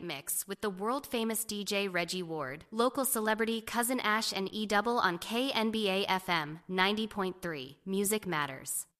night mix with the world-famous DJ Reggie Ward. Local celebrity Cousin Ash and E-Double on KNBA FM 90.3. Music Matters.